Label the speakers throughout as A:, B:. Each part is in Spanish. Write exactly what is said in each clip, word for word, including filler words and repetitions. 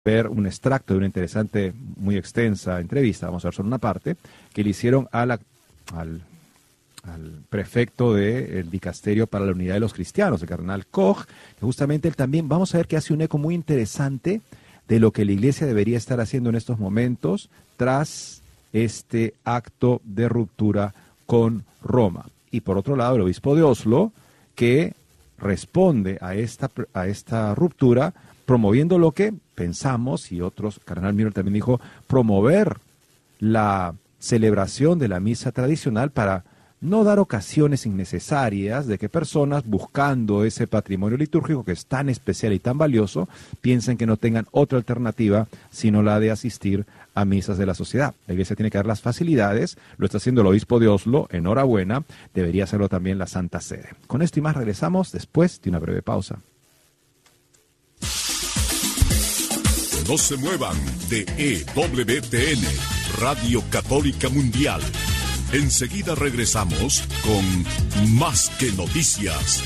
A: ver un extracto de una interesante, muy extensa entrevista, vamos a ver solo una parte, que le hicieron a la, al, al prefecto del Dicasterio para la Unidad de los Cristianos, el cardenal Koch, que justamente él también, vamos a ver que hace un eco muy interesante de lo que la Iglesia debería estar haciendo en estos momentos tras este acto de ruptura con Roma. Y por otro lado, el obispo de Oslo, que responde a esta, a esta ruptura promoviendo lo que pensamos, y otros, Cardenal Müller también dijo, promover la celebración de la misa tradicional para no dar ocasiones innecesarias de que personas buscando ese patrimonio litúrgico que es tan especial y tan valioso, piensen que no tengan otra alternativa sino la de asistir a misas de la sociedad. La Iglesia tiene que dar las facilidades, lo está haciendo el obispo de Oslo, enhorabuena, debería hacerlo también la Santa Sede. Con esto y más regresamos después de una breve pausa.
B: No se muevan de E W T N, Radio Católica Mundial. Enseguida regresamos con Más que Noticias.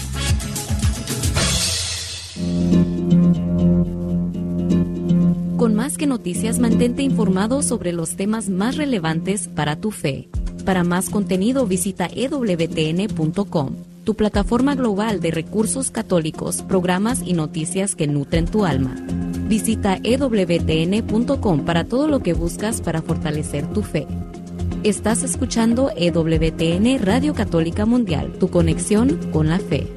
C: Con Más que Noticias, mantente informado sobre los temas más relevantes para tu fe. Para más contenido, visita e w t n punto com, tu plataforma global de recursos católicos, programas y noticias que nutren tu alma. Visita e w t n punto com para todo lo que buscas para fortalecer tu fe. Estás escuchando E W T N Radio Católica Mundial, tu conexión con la fe.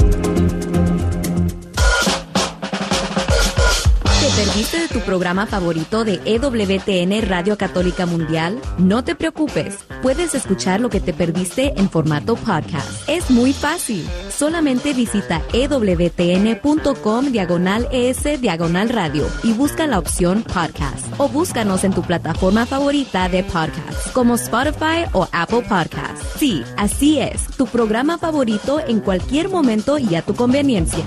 C: ¿Te perdiste de tu programa favorito de E W T N Radio Católica Mundial? No te preocupes, puedes escuchar lo que te perdiste en formato podcast. Es muy fácil. Solamente visita e w t n punto com diagonal es diagonal radio y busca la opción podcast. O búscanos en tu plataforma favorita de podcast, como Spotify o Apple Podcasts. Sí, así es, tu programa favorito en cualquier momento y a tu conveniencia.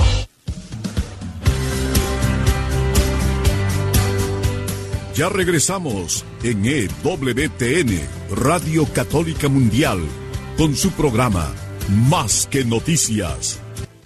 B: Ya regresamos en E W T N, Radio Católica Mundial, con su programa Más que Noticias.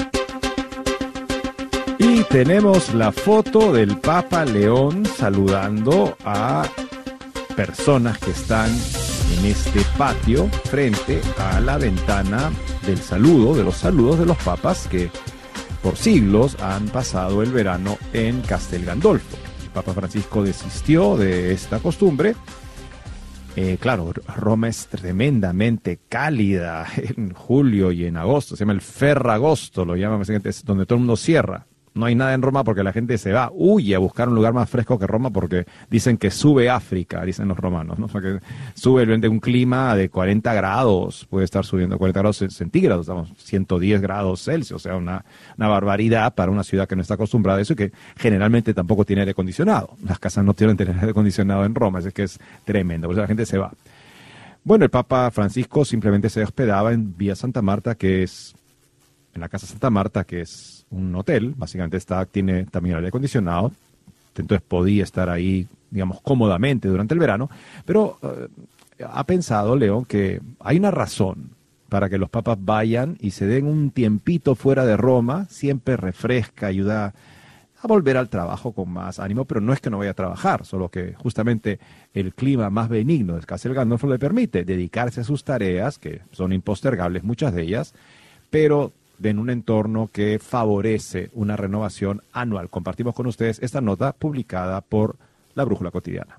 A: Y tenemos la foto del Papa León saludando a personas que están en este patio frente a la ventana del saludo, de los saludos de los papas que por siglos han pasado el verano en Castel Gandolfo. Papa Francisco desistió de esta costumbre. Eh, claro, Roma es tremendamente cálida en julio y en agosto. Se llama el Ferragosto, lo llaman, es donde todo el mundo cierra. No hay nada en Roma porque la gente se va, huye a buscar un lugar más fresco que Roma porque dicen que sube África, dicen los romanos, ¿no? O sea, que sube de un clima de cuarenta grados, puede estar subiendo cuarenta grados centígrados, estamos ciento diez grados Celsius, o sea, una, una barbaridad para una ciudad que no está acostumbrada a eso y que generalmente tampoco tiene aire acondicionado. Las casas no tienen aire acondicionado en Roma, es que es tremendo, por eso la gente se va. Bueno, el Papa Francisco simplemente se hospedaba en Vía Santa Marta, que es, en la Casa Santa Marta, que es un hotel, básicamente está, tiene también aire acondicionado, entonces podía estar ahí, digamos, cómodamente durante el verano, pero uh, ha pensado León que hay una razón para que los papas vayan y se den un tiempito fuera de Roma, siempre refresca, ayuda a volver al trabajo con más ánimo, pero no es que no vaya a trabajar, solo que justamente el clima más benigno del Castel Gandolfo le permite dedicarse a sus tareas, que son impostergables muchas de ellas, pero en un entorno que favorece una renovación anual. Compartimos con ustedes esta nota publicada por La Brújula Cotidiana.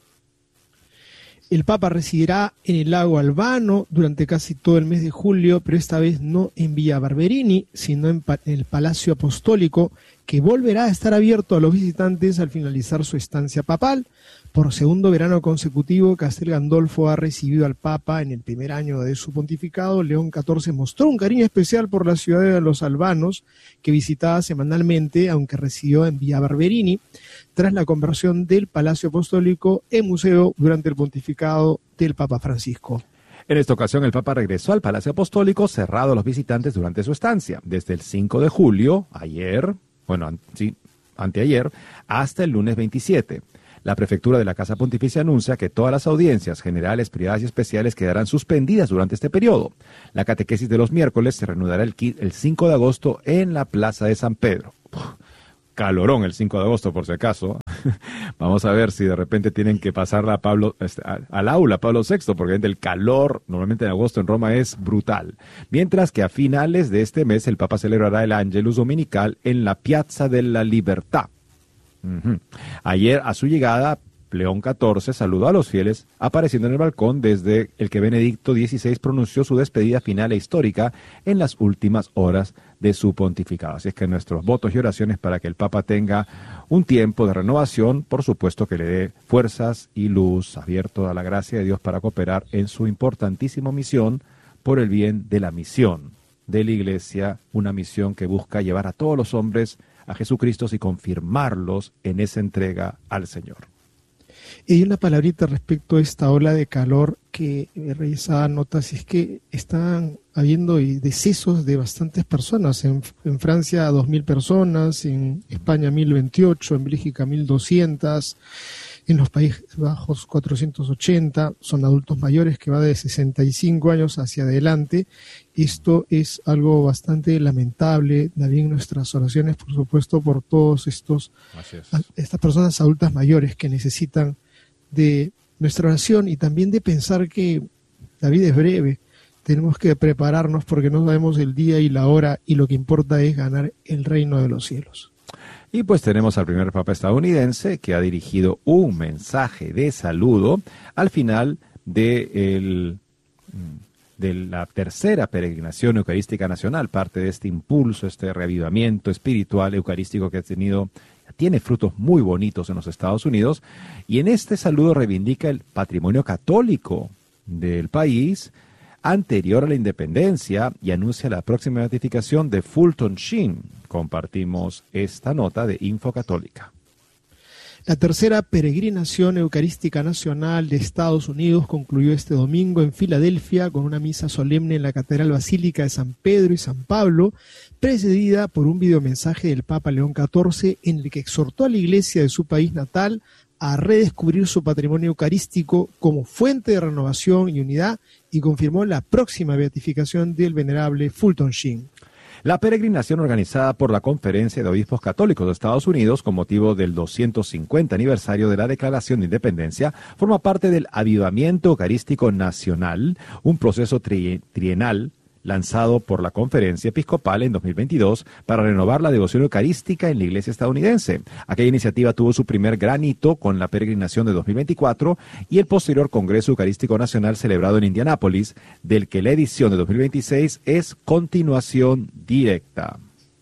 D: El Papa residirá en el lago Albano durante casi todo el mes de julio, pero esta vez no en Villa Barberini, sino en el Palacio Apostólico, que volverá a estar abierto a los visitantes al finalizar su estancia papal. Por segundo verano consecutivo, Castel Gandolfo ha recibido al Papa en el primer año de su pontificado. León catorce mostró un cariño especial por la ciudad de los albanos, que visitaba semanalmente, aunque residió en Villa Barberini, tras la conversión del Palacio Apostólico en museo durante el pontificado del Papa Francisco.
A: En esta ocasión, el Papa regresó al Palacio Apostólico cerrado a los visitantes durante su estancia, desde el cinco de julio, ayer, bueno, sí, anteayer, hasta el lunes veintisiete. La prefectura de la Casa Pontificia anuncia que todas las audiencias generales, privadas y especiales quedarán suspendidas durante este periodo. La catequesis de los miércoles se reanudará el, el cinco de agosto en la Plaza de San Pedro. Uf, calorón el cinco de agosto, por si acaso. Vamos a ver si de repente tienen que pasarla a Pablo, a, al aula Pablo sexto, porque el calor normalmente en agosto en Roma es brutal. Mientras que a finales de este mes el Papa celebrará el Angelus Dominical en la Piazza della Libertà. Uh-huh. Ayer, a su llegada, León catorce saludó a los fieles, apareciendo en el balcón desde el que Benedicto dieciséis pronunció su despedida final e histórica en las últimas horas de su pontificado. Así es que nuestros votos y oraciones para que el Papa tenga un tiempo de renovación, por supuesto que le dé fuerzas y luz, abierto a la gracia de Dios para cooperar en su importantísima misión por el bien de la misión de la Iglesia, una misión que busca llevar a todos los hombres a Jesucristo y confirmarlos en esa entrega al Señor.
D: Y hay una palabrita respecto a esta ola de calor que eh, revisaba notas, y es que están habiendo decesos de bastantes personas. En, en Francia dos mil personas, en España mil veintiocho, en Bélgica mil doscientas, en los Países Bajos cuatrocientos ochenta, son adultos mayores que va de sesenta y cinco años hacia adelante. Esto es algo bastante lamentable. También nuestras oraciones, por supuesto, por todos estos estas personas adultas mayores que necesitan de nuestra oración, y también de pensar que la vida es breve. Tenemos que prepararnos porque no sabemos el día y la hora, y lo que importa es ganar el reino de los cielos.
A: Y pues tenemos al primer papa estadounidense que ha dirigido un mensaje de saludo al final de, el, de la tercera peregrinación eucarística nacional, parte de este impulso, este reavivamiento espiritual eucarístico que ha tenido, tiene frutos muy bonitos en los Estados Unidos, y en este saludo reivindica el patrimonio católico del país anterior a la independencia y anuncia la próxima beatificación de Fulton Sheen. Compartimos esta nota de Info Católica.
D: La tercera peregrinación eucarística nacional de Estados Unidos concluyó este domingo en Filadelfia con una misa solemne en la Catedral Basílica de San Pedro y San Pablo, precedida por un videomensaje del Papa León catorce en el que exhortó a la Iglesia de su país natal a redescubrir su patrimonio eucarístico como fuente de renovación y unidad, y confirmó la próxima beatificación del venerable Fulton Sheen.
A: La peregrinación organizada por la Conferencia de Obispos Católicos de Estados Unidos con motivo del doscientos cincuenta aniversario de la Declaración de Independencia forma parte del Avivamiento Eucarístico Nacional, un proceso tri- trienal lanzado por la Conferencia Episcopal en dos mil veintidós para renovar la devoción eucarística en la Iglesia estadounidense. Aquella iniciativa tuvo su primer gran hito con la peregrinación de dos mil veinticuatro y el posterior Congreso Eucarístico Nacional celebrado en Indianápolis, del que la edición de dos mil veintiséis es continuación directa.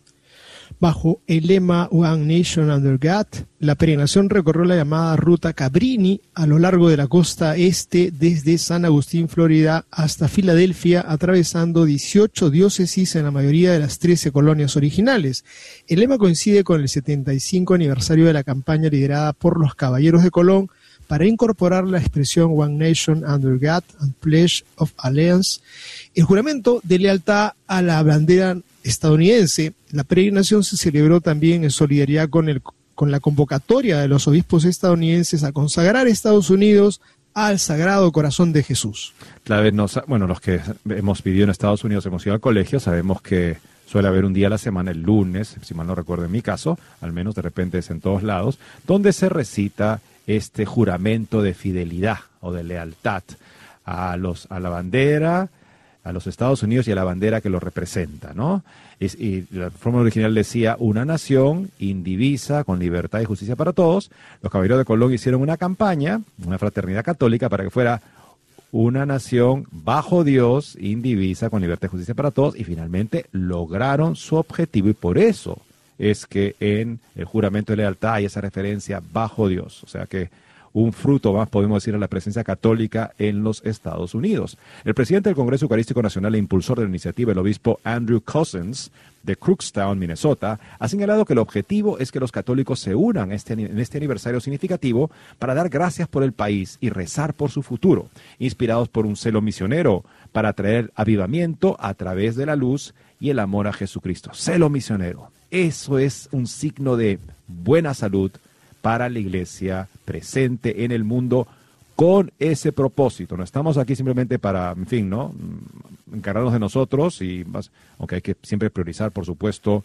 D: Bajo el lema One Nation Under God, la peregrinación recorrió la llamada Ruta Cabrini a lo largo de la costa este desde San Agustín, Florida, hasta Filadelfia, atravesando dieciocho diócesis en la mayoría de las trece colonias originales. El lema coincide con el setenta y cinco aniversario de la campaña liderada por los Caballeros de Colón para incorporar la expresión One Nation Under God and Pledge of Allegiance, el juramento de lealtad a la bandera estadounidense. La peregrinación se celebró también en solidaridad con, el, con la convocatoria de los obispos estadounidenses a consagrar a Estados Unidos al Sagrado Corazón de Jesús.
A: Claro, nos, bueno, los que hemos vivido en Estados Unidos, hemos ido al colegio, sabemos que suele haber un día a la semana, el lunes, si mal no recuerdo en mi caso, al menos de repente es en todos lados, donde se recita este juramento de fidelidad o de lealtad a, los, a la bandera, a los Estados Unidos y a la bandera que lo representa, ¿no? Y, y la forma original decía una nación indivisa con libertad y justicia para todos. Los Caballeros de Colón hicieron una campaña, una fraternidad católica, para que fuera una nación bajo Dios, indivisa, con libertad y justicia para todos, y finalmente lograron su objetivo, y por eso es que en el juramento de lealtad hay esa referencia bajo Dios, o sea que un fruto más, podemos decir, a la presencia católica en los Estados Unidos. El presidente del Congreso Eucarístico Nacional e impulsor de la iniciativa, el obispo Andrew Cousins, de Crookstown, Minnesota, ha señalado que el objetivo es que los católicos se unan este, en este aniversario significativo para dar gracias por el país y rezar por su futuro, inspirados por un celo misionero para traer avivamiento a través de la luz y el amor a Jesucristo. Celo misionero. Eso es un signo de buena salud para la Iglesia presente en el mundo con ese propósito. No estamos aquí simplemente para, en fin, ¿no?, encargarnos de nosotros, y más, aunque hay que siempre priorizar, por supuesto,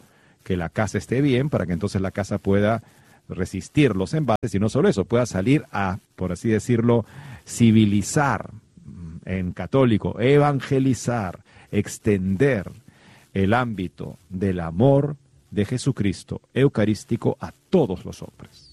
A: que la casa esté bien, para que entonces la casa pueda resistir los embates, y no solo eso, pueda salir a, por así decirlo, civilizar, en católico, evangelizar, extender el ámbito del amor de Jesucristo eucarístico a todos los hombres.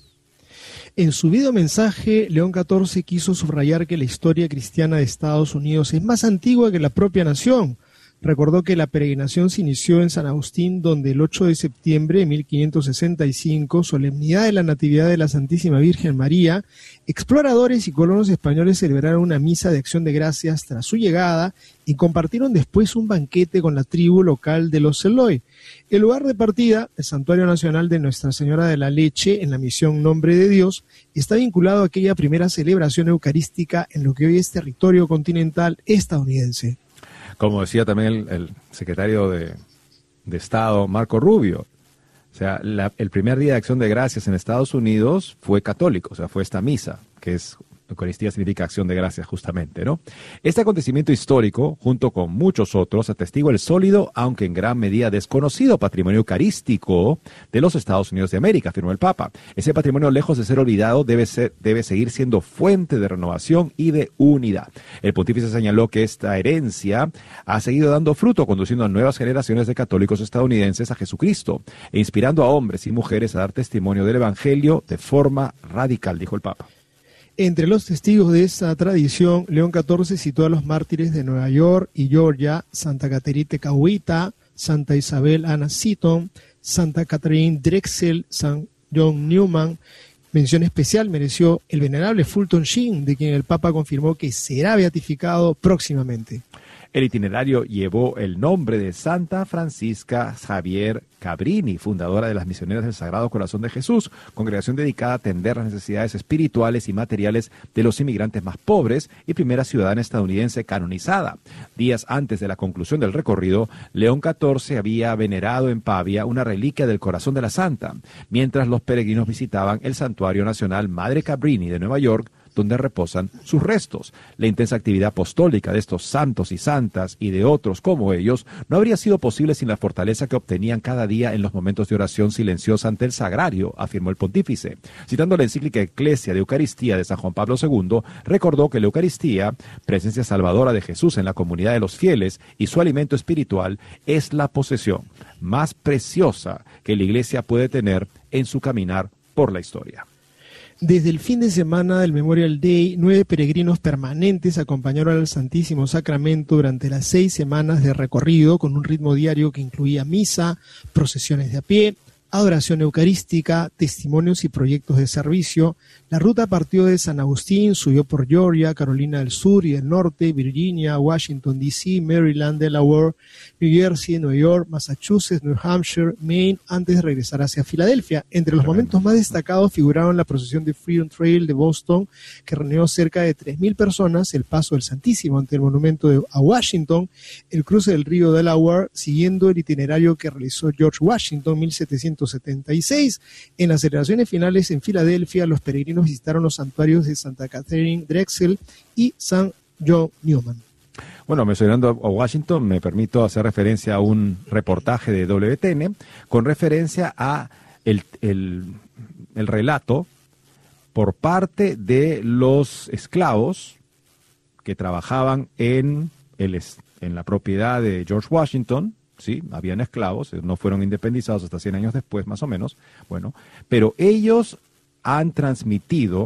D: En su video mensaje, León catorce quiso subrayar que la historia cristiana de Estados Unidos es más antigua que la propia nación. Recordó que la peregrinación se inició en San Agustín, donde el ocho de septiembre de mil quinientos sesenta y cinco, solemnidad de la Natividad de la Santísima Virgen María, exploradores y colonos españoles celebraron una misa de acción de gracias tras su llegada y compartieron después un banquete con la tribu local de los Eloy. El lugar de partida, el Santuario Nacional de Nuestra Señora de la Leche, en la misión Nombre de Dios, está vinculado a aquella primera celebración eucarística en lo que hoy es territorio continental estadounidense.
A: Como decía también el, el secretario de, de Estado, Marco Rubio, o sea, la, el primer día de Acción de Gracias en Estados Unidos fue católico, o sea, fue esta misa, que es Eucaristía significa acción de gracias justamente, ¿no? Este acontecimiento histórico, junto con muchos otros, atestigua el sólido, aunque en gran medida desconocido, patrimonio eucarístico de los Estados Unidos de América, afirmó el Papa. Ese patrimonio, lejos de ser olvidado, debe ser, debe seguir siendo fuente de renovación y de unidad. El pontífice señaló que esta herencia ha seguido dando fruto, conduciendo a nuevas generaciones de católicos estadounidenses a Jesucristo e inspirando a hombres y mujeres a dar testimonio del Evangelio de forma radical, dijo el Papa.
D: Entre los testigos de esta tradición, León catorce citó a los mártires de Nueva York y Georgia, Santa Caterina Tekakwitha, Santa Isabel Anna Seton, Santa Catherine Drexel, San John Newman. Mención especial mereció el venerable Fulton Sheen, de quien el Papa confirmó que será beatificado próximamente.
A: El itinerario llevó el nombre de Santa Francisca Javier Cabrini, fundadora de las Misioneras del Sagrado Corazón de Jesús, congregación dedicada a atender las necesidades espirituales y materiales de los inmigrantes más pobres y primera ciudadana estadounidense canonizada. Días antes de la conclusión del recorrido, León catorce había venerado en Pavia una reliquia del corazón de la santa, mientras los peregrinos visitaban el Santuario Nacional Madre Cabrini de Nueva York, donde reposan sus restos. La intensa actividad apostólica de estos santos y santas y de otros como ellos no habría sido posible sin la fortaleza que obtenían cada día en los momentos de oración silenciosa ante el sagrario, afirmó el pontífice. Citando la encíclica Ecclesia de Eucaristía de San Juan Pablo segundo, recordó que la Eucaristía, presencia salvadora de Jesús en la comunidad de los fieles y su alimento espiritual, es la posesión más preciosa que la Iglesia puede tener en su caminar por la historia.
D: Desde el fin de semana del Memorial Day, nueve peregrinos permanentes acompañaron al Santísimo Sacramento durante las seis semanas de recorrido, con un ritmo diario que incluía misa, procesiones de a pie, adoración eucarística, testimonios y proyectos de servicio. La ruta partió de San Agustín, subió por Georgia, Carolina del Sur y del Norte, Virginia, Washington, D C, Maryland, Delaware, New Jersey, Nueva York, Massachusetts, New Hampshire, Maine, antes de regresar hacia Filadelfia. Entre los momentos más destacados figuraron la procesión de Freedom Trail de Boston, que reunió cerca de tres mil personas, el paso del Santísimo ante el monumento de, a Washington, el cruce del río Delaware, siguiendo el itinerario que realizó George Washington en mil setecientos setenta y seis. En las celebraciones finales en Filadelfia, los peregrinos visitaron los santuarios de Santa Catherine Drexel y San John Newman.
A: Bueno, mencionando a Washington, me permito hacer referencia a un reportaje de W T N con referencia a el, el, el relato por parte de los esclavos que trabajaban en, el, en la propiedad de George Washington. Sí, habían esclavos, no fueron independizados hasta cien años después, más o menos. Bueno, pero ellos han transmitido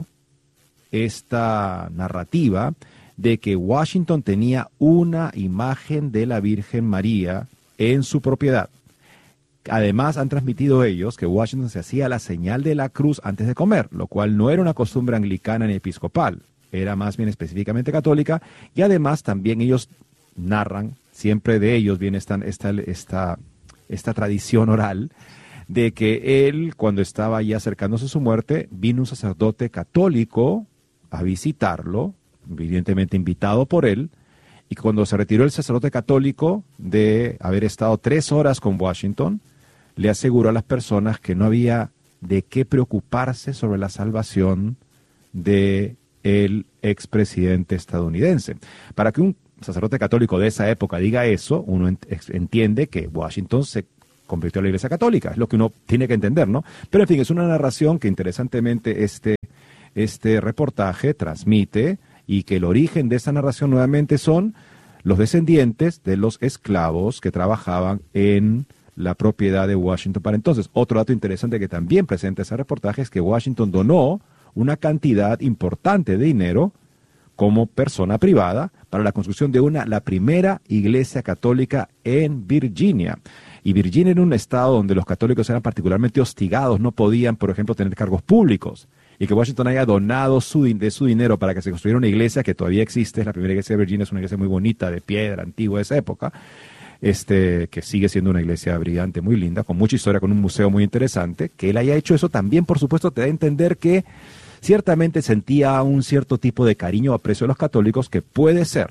A: esta narrativa de que Washington tenía una imagen de la Virgen María en su propiedad. Además, han transmitido ellos que Washington se hacía la señal de la cruz antes de comer, lo cual no era una costumbre anglicana ni episcopal, era más bien específicamente católica, y además también ellos narran, siempre de ellos viene esta, esta, esta, esta tradición oral, de que él, cuando estaba ya acercándose a su muerte, vino un sacerdote católico a visitarlo, evidentemente invitado por él, y cuando se retiró el sacerdote católico de haber estado tres horas con Washington, le aseguró a las personas que no había de qué preocuparse sobre la salvación de el expresidente estadounidense. Para que un sacerdote católico de esa época diga eso, uno entiende que Washington se convirtió a la Iglesia Católica, es lo que uno tiene que entender, ¿no? Pero en fin, es una narración que interesantemente este, este reportaje transmite, y que el origen de esta narración nuevamente son los descendientes de los esclavos que trabajaban en la propiedad de Washington para entonces. Otro dato interesante que también presenta ese reportaje es que Washington donó una cantidad importante de dinero como persona privada para la construcción de una, la primera iglesia católica en Virginia. Y Virginia era un estado donde los católicos eran particularmente hostigados, no podían, por ejemplo, tener cargos públicos. Y que Washington haya donado su, de su dinero para que se construyera una iglesia que todavía existe, es la primera iglesia de Virginia, es una iglesia muy bonita, de piedra, antigua de esa época, este, que sigue siendo una iglesia brillante, muy linda, con mucha historia, con un museo muy interesante. Que él haya hecho eso también, por supuesto, te da a entender que ciertamente sentía un cierto tipo de cariño o aprecio de los católicos, que puede ser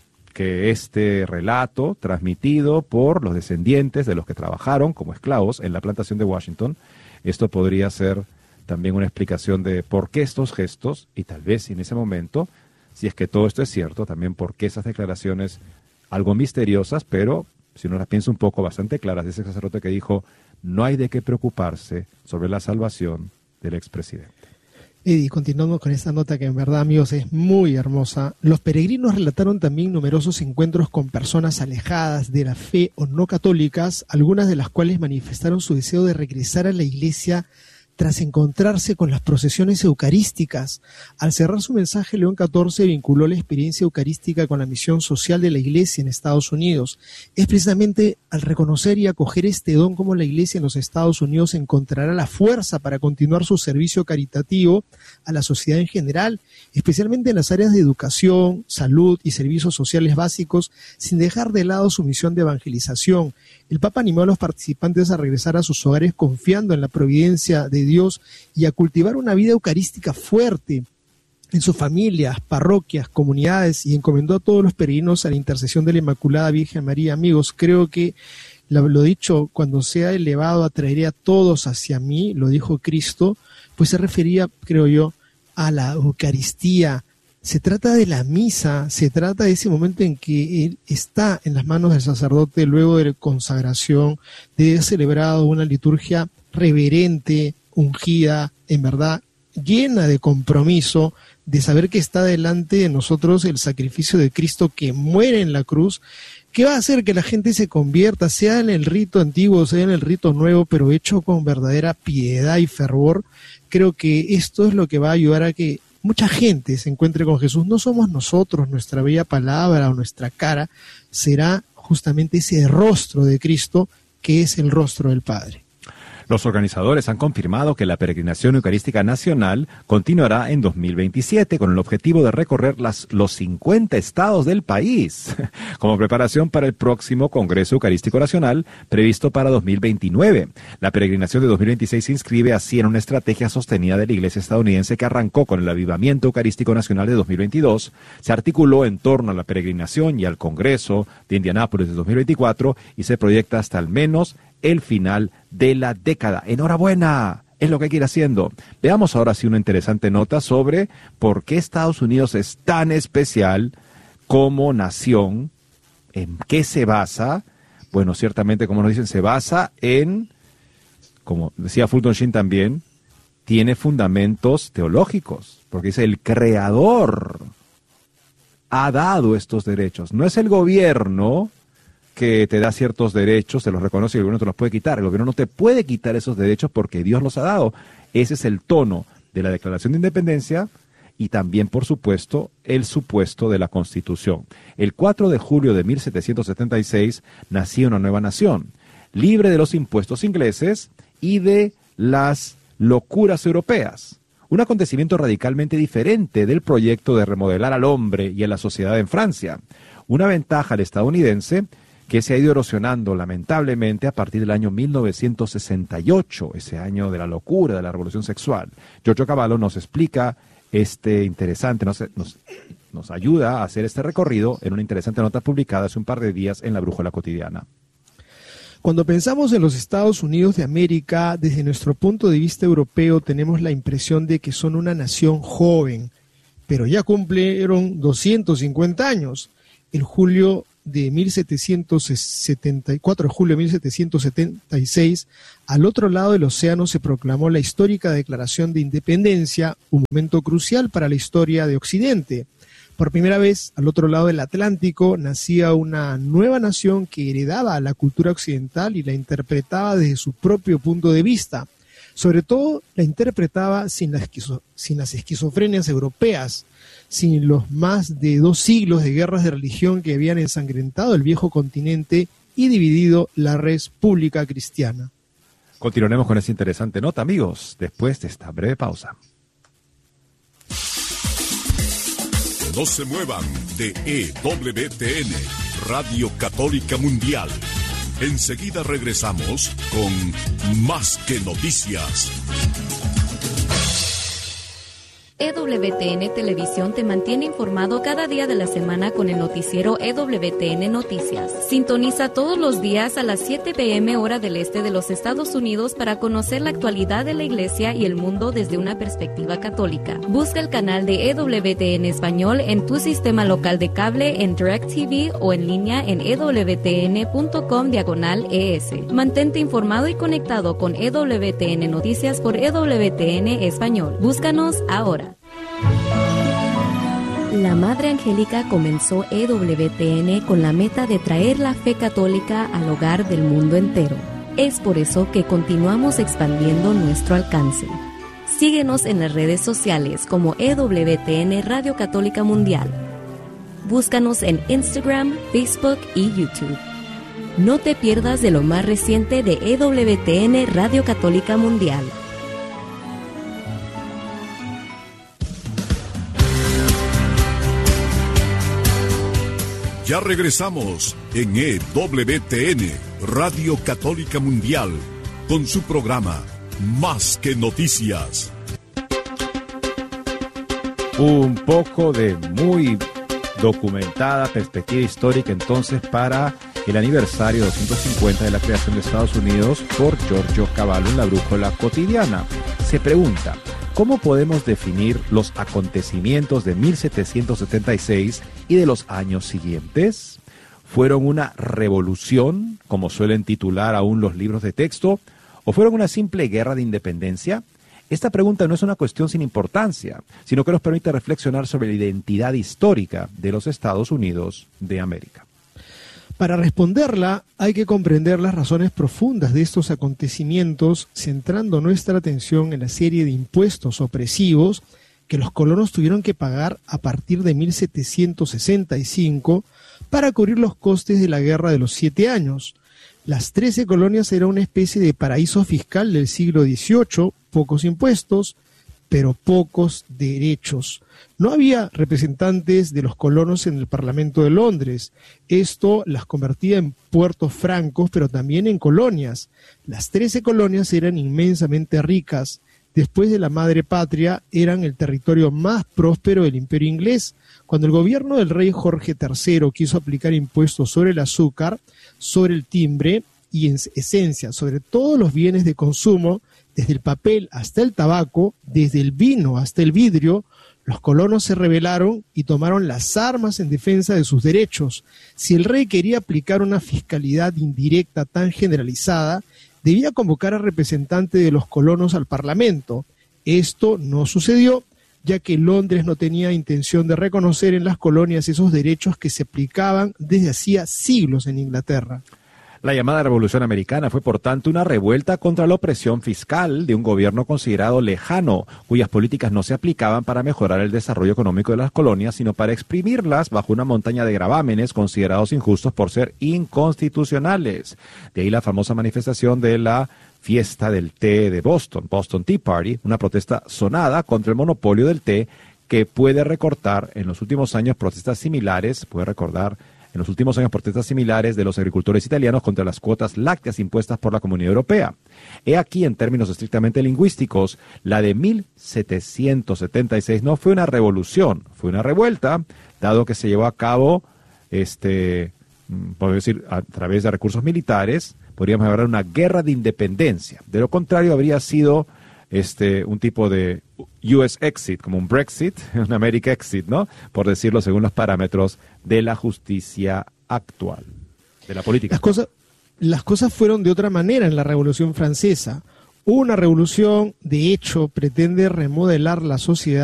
A: que este relato, transmitido por los descendientes de los que trabajaron como esclavos en la plantación de Washington, esto podría ser también una explicación de por qué estos gestos, y tal vez en ese momento, si es que todo esto es cierto, también por qué esas declaraciones algo misteriosas, pero si uno las piensa un poco, bastante claras, de ese sacerdote que dijo, no hay de qué preocuparse sobre la salvación del expresidente.
D: Eddie, continuando con esta nota que en verdad, amigos, es muy hermosa. Los peregrinos relataron también numerosos encuentros con personas alejadas de la fe o no católicas, algunas de las cuales manifestaron su deseo de regresar a la iglesia tras encontrarse con las procesiones eucarísticas. Al cerrar su mensaje, León catorce vinculó la experiencia eucarística con la misión social de la Iglesia en Estados Unidos. Es precisamente al reconocer y acoger este don como la Iglesia en los Estados Unidos encontrará la fuerza para continuar su servicio caritativo a la sociedad en general, especialmente en las áreas de educación, salud y servicios sociales básicos, sin dejar de lado su misión de evangelización. El Papa animó a los participantes a regresar a sus hogares confiando en la providencia de Dios y a cultivar una vida eucarística fuerte en sus familias, parroquias, comunidades, y encomendó a todos los peregrinos a la intercesión de la Inmaculada Virgen María. Amigos, creo que lo, lo dicho, cuando sea elevado atraeré a todos hacia mí, lo dijo Cristo, pues se refería, creo yo, a la Eucaristía. Se trata de la misa, se trata de ese momento en que él está en las manos del sacerdote luego de la consagración, de haber celebrado una liturgia reverente, ungida, en verdad, llena de compromiso, de saber que está delante de nosotros el sacrificio de Cristo que muere en la cruz, que va a hacer que la gente se convierta, sea en el rito antiguo, sea en el rito nuevo, pero hecho con verdadera piedad y fervor. Creo que esto es lo que va a ayudar a que mucha gente se encuentre con Jesús. No somos nosotros, nuestra bella palabra o nuestra cara, será justamente ese rostro de Cristo que es el rostro del Padre.
A: Los organizadores han confirmado que la peregrinación eucarística nacional continuará en dos mil veintisiete con el objetivo de recorrer las, los cincuenta estados del país, como preparación para el próximo Congreso Eucarístico Nacional previsto para dos mil veintinueve. La peregrinación de dos mil veintiséis se inscribe así en una estrategia sostenida de la Iglesia estadounidense que arrancó con el Avivamiento Eucarístico Nacional de dos mil veintidós, se articuló en torno a la peregrinación y al Congreso de Indianápolis de dos mil veinticuatro y se proyecta hasta al menos el final de la década. ¡Enhorabuena! Es lo que hay que ir haciendo. Veamos ahora sí una interesante nota sobre por qué Estados Unidos es tan especial como nación. ¿En qué se basa? Bueno, ciertamente, como nos dicen, se basa en, como decía Fulton Sheen también, tiene fundamentos teológicos, porque dice el creador ha dado estos derechos. No es el gobierno que te da ciertos derechos, te los reconoce y el gobierno te los puede quitar. El gobierno no te puede quitar esos derechos porque Dios los ha dado. Ese es el tono de la Declaración de Independencia y también, por supuesto, el supuesto de la Constitución. El cuatro de julio de mil setecientos setenta y seis nacía una nueva nación, libre de los impuestos ingleses y de las locuras europeas. Un acontecimiento radicalmente diferente del proyecto de remodelar al hombre y a la sociedad en Francia. Una ventaja al estadounidense que se ha ido erosionando lamentablemente a partir del año mil novecientos sesenta y ocho, ese año de la locura, de la revolución sexual. Giorgio Cavallo nos explica este interesante, nos, nos, nos ayuda a hacer este recorrido en una interesante nota publicada hace un par de días en La Brújula Cotidiana.
D: Cuando pensamos en los Estados Unidos de América, desde nuestro punto de vista europeo, tenemos la impresión de que son una nación joven, pero ya cumplieron doscientos cincuenta años. El julio de mil setecientos setenta y cuatro de julio de mil setecientos setenta y seis, al otro lado del océano se proclamó la histórica Declaración de Independencia, un momento crucial para la historia de Occidente. Por primera vez, al otro lado del Atlántico, nacía una nueva nación que heredaba la cultura occidental y la interpretaba desde su propio punto de vista. Sobre todo, la interpretaba sin, la esquizo- sin las esquizofrenias europeas, sin los más de dos siglos de guerras de religión que habían ensangrentado el viejo continente y dividido la República Cristiana.
A: Continuaremos con esta interesante nota, amigos, después de esta breve pausa.
B: No se muevan de E W T N, Radio Católica Mundial. Enseguida regresamos con Más que Noticias.
C: E W T N Televisión te mantiene informado cada día de la semana con el noticiero E W T N Noticias. Sintoniza todos los días a las siete pe eme hora del este de los Estados Unidos para conocer la actualidad de la Iglesia y el mundo desde una perspectiva católica. Busca el canal de E W T N Español en tu sistema local de cable, en DirecTV o en línea en ewtn.com diagonal ES. Mantente informado y conectado con E W T N Noticias por E W T N Español. Búscanos ahora. La Madre Angélica comenzó E W T N con la meta de traer la fe católica al hogar del mundo entero. Es por eso que continuamos expandiendo nuestro alcance. Síguenos en las redes sociales como E W T N Radio Católica Mundial. Búscanos en Instagram, Facebook y YouTube. No te pierdas de lo más reciente de E W T N Radio Católica Mundial.
B: Ya regresamos en E W T N, Radio Católica Mundial, con su programa Más que Noticias.
A: Un poco de muy documentada perspectiva histórica entonces para el aniversario doscientos cincuenta de la creación de Estados Unidos por Giorgio Cavallo en la Brújula Cotidiana. Se pregunta, ¿cómo podemos definir los acontecimientos de mil setecientos setenta y seis y de los años siguientes? ¿Fueron una revolución, como suelen titular aún los libros de texto, o fueron una simple guerra de independencia? Esta pregunta no es una cuestión sin importancia, sino que nos permite reflexionar sobre la identidad histórica de los Estados Unidos de América.
D: Para responderla, hay que comprender las razones profundas de estos acontecimientos, centrando nuestra atención en la serie de impuestos opresivos que los colonos tuvieron que pagar a partir de mil setecientos sesenta y cinco para cubrir los costes de la Guerra de los Siete Años. Las trece colonias eran una especie de paraíso fiscal del siglo dieciocho, pocos impuestos, pero pocos derechos. No había representantes de los colonos en el Parlamento de Londres. Esto las convertía en puertos francos, pero también en colonias. Las trece colonias eran inmensamente ricas. Después de la madre patria, eran el territorio más próspero del Imperio inglés. Cuando el gobierno del rey Jorge tercero quiso aplicar impuestos sobre el azúcar, sobre el timbre y, en esencia, sobre todos los bienes de consumo, desde el papel hasta el tabaco, desde el vino hasta el vidrio, los colonos se rebelaron y tomaron las armas en defensa de sus derechos. Si el rey quería aplicar una fiscalidad indirecta tan generalizada, debía convocar a representantes de los colonos al Parlamento. Esto no sucedió, ya que Londres no tenía intención de reconocer en las colonias esos derechos que se aplicaban desde hacía siglos en Inglaterra.
A: La llamada Revolución Americana fue, por tanto, una revuelta contra la opresión fiscal de un gobierno considerado lejano, cuyas políticas no se aplicaban para mejorar el desarrollo económico de las colonias, sino para exprimirlas bajo una montaña de gravámenes considerados injustos por ser inconstitucionales. De ahí la famosa manifestación de la fiesta del té de Boston, Boston Tea Party, una protesta sonada contra el monopolio del té que puede recortar en los últimos años protestas similares, puede recordar en los últimos años protestas similares de los agricultores italianos contra las cuotas lácteas impuestas por la Comunidad Europea. He aquí, en términos estrictamente lingüísticos, la de mil setecientos setenta y seis no fue una revolución, fue una revuelta, dado que se llevó a cabo, este, podemos decir, a través de recursos militares, podríamos hablar de una guerra de independencia. De lo contrario, habría sido este un tipo de U S exit, como un Brexit, un America exit, ¿no? Por decirlo según los parámetros de la justicia actual, de la política.
D: Las cosas, las cosas fueron de otra manera en la Revolución Francesa. Una revolución, de hecho, pretende remodelar la sociedad